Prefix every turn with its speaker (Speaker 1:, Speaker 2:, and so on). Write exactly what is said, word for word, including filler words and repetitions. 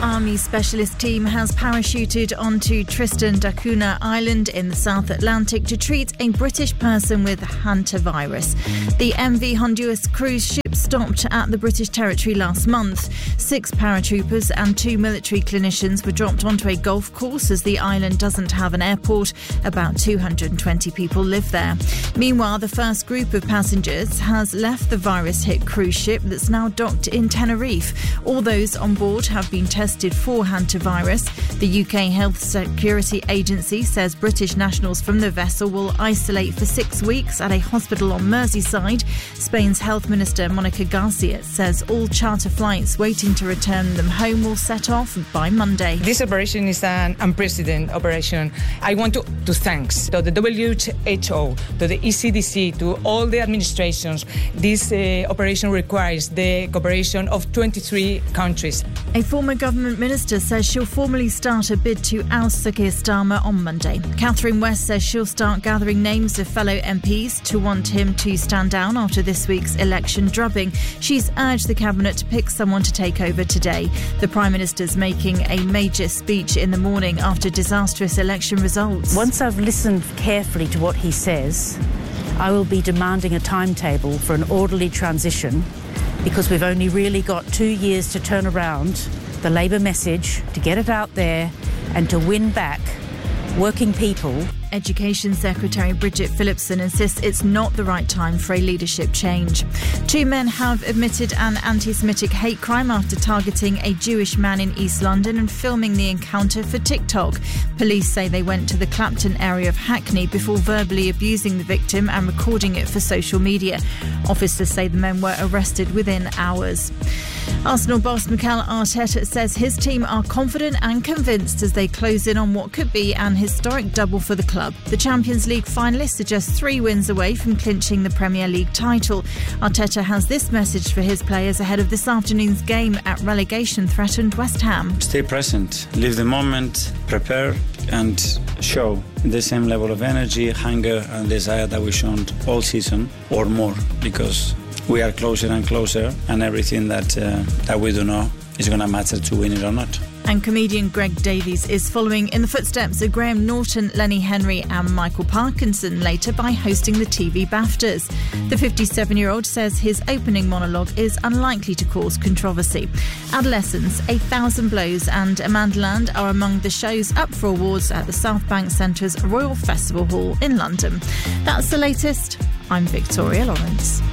Speaker 1: Army specialist team has parachuted onto Tristan da Cunha Island in the South Atlantic to treat a British person with hantavirus. The M V Honduras cruise ship stopped at the British territory last month. Six paratroopers and two military clinicians were dropped onto a golf course as the island doesn't have an airport. About two hundred twenty people live there. Meanwhile, the first group of passengers has left the virus-hit cruise ship that's now docked in Tenerife. All those on board have been tested for hantavirus. The U K Health Security Agency says British nationals from the vessel will isolate for six weeks at a hospital on Merseyside. Spain's Health Minister Monica Garcia says all charter flights waiting to return them home will set off by Monday.
Speaker 2: This operation is an unprecedented operation. I want to, to thank to the W H O, to the E C D C, to all the administrations. This uh, operation requires the cooperation of twenty-three countries.
Speaker 1: A former government minister says she'll formally start a bid to oust Sir Keir Starmer on Monday. Catherine West says she'll start gathering names of fellow M Ps to want him to stand down after this week's election drubbing. She's urged the cabinet to pick someone to take over today. The Prime Minister's making a major speech in the morning after disastrous election results.
Speaker 3: Once I've listened carefully to what he says, I will be demanding a timetable for an orderly transition, because we've only really got two years to turn around the Labour message, to get it out there and to win back working people.
Speaker 1: Education Secretary Bridget Phillipson insists it's not the right time for a leadership change. Two men have admitted an anti-Semitic hate crime after targeting a Jewish man in East London and filming the encounter for TikTok. Police say they went to the Clapton area of Hackney before verbally abusing the victim and recording it for social media. Officers say the men were arrested within hours. Arsenal boss Mikel Arteta says his team are confident and convinced as they close in on what could be an historic double for the club. The Champions League finalists are just three wins away from clinching the Premier League title. Arteta has this message for his players ahead of this afternoon's game at relegation-threatened West Ham.
Speaker 4: Stay present, live the moment, prepare and show the same level of energy, hunger and desire that we've shown all season or more, because we are closer and closer and everything that, uh, that we do know is going to matter to win it or not.
Speaker 1: And comedian Greg Davies is following in the footsteps of Graham Norton, Lenny Henry and Michael Parkinson later by hosting the T V BAFTAs. The fifty-seven-year-old says his opening monologue is unlikely to cause controversy. Adolescents, A Thousand Blows and Amanda Land are among the shows up for awards at the South Bank Centre's Royal Festival Hall in London. That's the latest. I'm Victoria Lawrence.